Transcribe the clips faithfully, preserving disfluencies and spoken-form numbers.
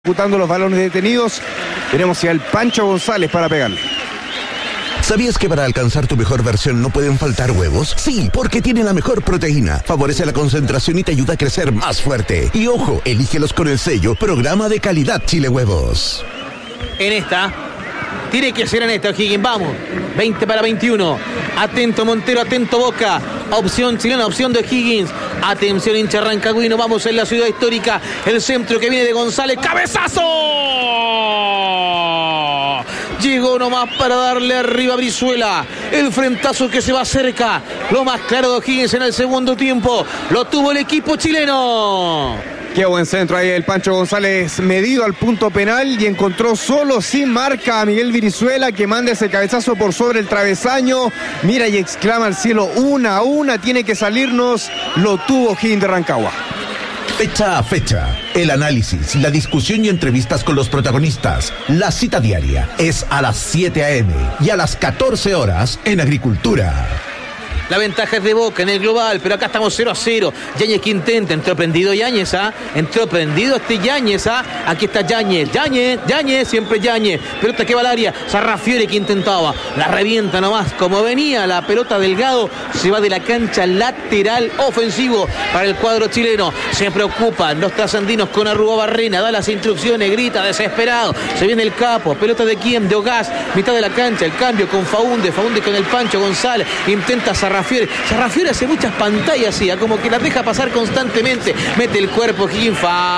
ejecutando los balones detenidos. Tenemos ya el Pancho González para pegarle. ¿Sabías que para alcanzar tu mejor versión no pueden faltar huevos? Sí, porque tienen la mejor proteína, favorece la concentración y te ayuda a crecer más fuerte. Y ojo, elígelos con el sello Programa de Calidad Chile Huevos. En esta, tiene que ser en esta, O'Higgins, vamos. veinte para veintiuno. Atento Montero, atento Boca. Opción chilena, opción de O'Higgins. Atención, hincha rancagüino, vamos en la ciudad histórica. El centro que viene de González. ¡Cabezazo! Llegó nomás para darle arriba a Brizuela. El frentazo que se va cerca. Lo más claro de O'Higgins en el segundo tiempo. Lo tuvo el equipo chileno. Qué buen centro ahí el Pancho González, medido al punto penal y encontró solo, sin marca, a Miguel Brizuela, que manda ese cabezazo por sobre el travesaño. Mira y exclama al cielo, una a una, tiene que salirnos. Lo tuvo O'Higgins de Rancagua. Fecha a fecha, el análisis, la discusión y entrevistas con los protagonistas. La cita diaria es a las siete a eme y a las catorce horas en Agricultura. La ventaja es de Boca en el global, pero acá estamos cero a cero. Yáñez que intenta, entró prendido Yáñez, ¿ah? Entró prendido este Yáñez, ¿ah? Aquí está Yáñez, Yáñez, Yáñez, siempre Yáñez. Pelota que va al área, Sarrafiore que intentaba, la revienta nomás. Como venía la pelota Delgado, se va de la cancha lateral ofensivo para el cuadro chileno. Se preocupan los trascendinos con Arruga Barrena, da las instrucciones, grita desesperado. Se viene el capo, pelota de quién, de Ogás, mitad de la cancha, el cambio con Faúnde, Faúnde con el Pancho González, intenta Sarrafiore. Sarrafiore hace muchas pantallas así, como que las deja pasar constantemente. Mete el cuerpo, Higgins,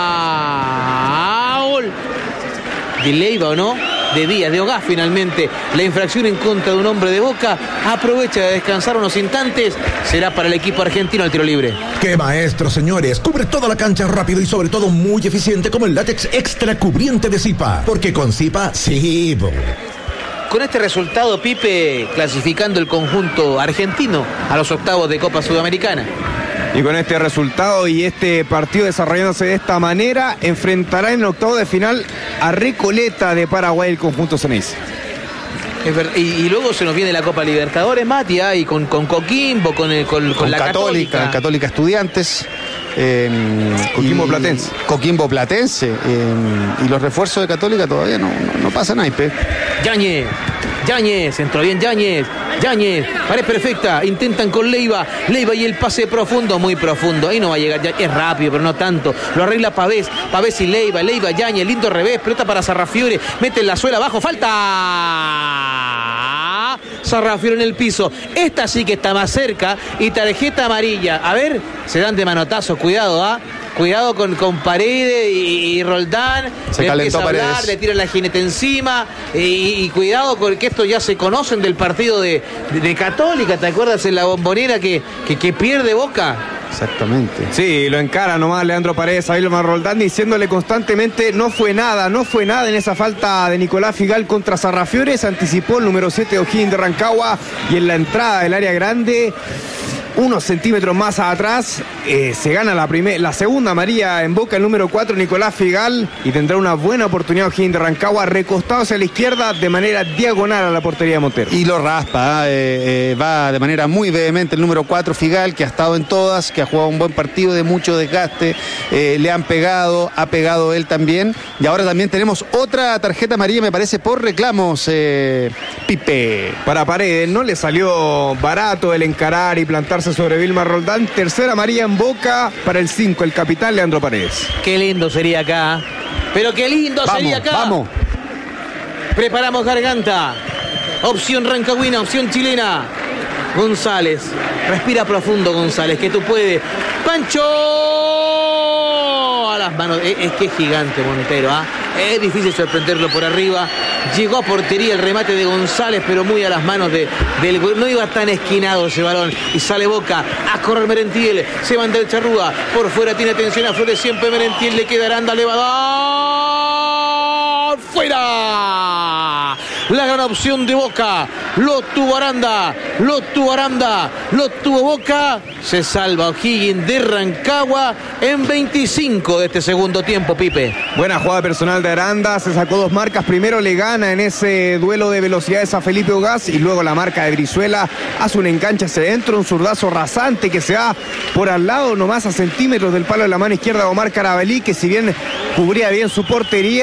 foul. De Leiva o no, de Díaz, de Ogás finalmente. La infracción en contra de un hombre de Boca. Aprovecha de descansar unos instantes. Será para el equipo argentino el tiro libre. ¡Qué maestro, señores! Cubre toda la cancha rápido y sobre todo muy eficiente como el látex extra cubriente de Zipa. Porque con Zipa, sí, bo. Con este resultado, Pipe, clasificando el conjunto argentino a los octavos de Copa Sudamericana. Y con este resultado y este partido desarrollándose de esta manera, enfrentará en el octavo de final a Recoleta de Paraguay el conjunto Ceneice. Y, y luego se nos viene la Copa Libertadores, Mati, ¿eh? Y con, con Coquimbo, con, el, con, con, con la Católica. Católica, Católica Estudiantes. Eh, Coquimbo Platense. Coquimbo Platense. Eh, y los refuerzos de Católica todavía no, no, no pasan naipe. Yáñez, Yáñez, entró bien Yáñez, Yáñez, pared perfecta, intentan con Leiva, Leiva y el pase profundo, muy profundo, ahí no va a llegar, es rápido, pero no tanto, lo arregla Pavés, Pavés y Leiva, Leiva, Yáñez, lindo revés, pelota para Sarrafiore, mete en la suela abajo, falta, Sarrafiore en el piso, esta sí que está más cerca y tarjeta amarilla, a ver, se dan de manotazo, cuidado, ¿ah? ¿eh? Cuidado con, con Paredes y, y Roldán. Se le calentó empieza a hablar, Paredes. le tira la jinete encima. Y, y cuidado con que estos ya se conocen del partido de, de, de Católica. ¿Te acuerdas en la Bombonera que, que, que pierde Boca? Exactamente. Sí, lo encara nomás Leandro Paredes a Ilmar Roldán diciéndole constantemente no fue nada, no fue nada en esa falta de Nicolás Figal contra Sarrafiore. Se anticipó el número siete de O'Higgins de Rancagua y en la entrada del área grande, unos centímetros más atrás, eh, se gana la, primer, la segunda amarilla en Boca, el número cuatro, Nicolás Figal, y tendrá una buena oportunidad O'Higgins de Rancagua, recostado hacia la izquierda de manera diagonal a la portería de Montero. Y lo raspa, eh, eh, va de manera muy vehemente el número cuatro, Figal, que ha estado en todas, que ha jugado un buen partido de mucho desgaste, eh, le han pegado, ha pegado él también, y ahora también tenemos otra tarjeta amarilla, me parece, por reclamos, eh, Pipe. Para Paredes, no le salió barato el encarar y plantarse sobre Vilmar Roldán. Tercera amarilla en Boca para el cinco, el capitán Leandro Paredes. Qué lindo sería acá. Pero qué lindo Vamos, sería acá. Vamos. Preparamos garganta. Opción rancagüina, opción chilena. González. Respira profundo, González, que tú puedes. ¡Pancho! A las manos. Es, es que es gigante Montero, ¿ah? ¿eh? Es difícil sorprenderlo por arriba. Llegó a portería el remate de González, pero muy a las manos de, del... No iba tan esquinado ese balón. Y sale Boca a correr Merentiel. Se manda el Charrúa. Por fuera tiene atención a Flores. Siempre Merentiel le queda Aranda. Le va a dar... ¡Fuera! La la gran opción de Boca. Lo tuvo Aranda, lo tuvo Aranda, lo tuvo Boca. Se salva O'Higgins de Rancagua en veinticinco de este segundo tiempo, Pipe. Buena jugada personal de Aranda, se sacó dos marcas. Primero le gana en ese duelo de velocidades a Felipe Ogaz y luego la marca de Brizuela hace un enganche hacia adentro, un zurdazo rasante que se va por al lado, nomás a centímetros del palo de la mano izquierda de Omar Carabalí, que si bien cubría bien su portería,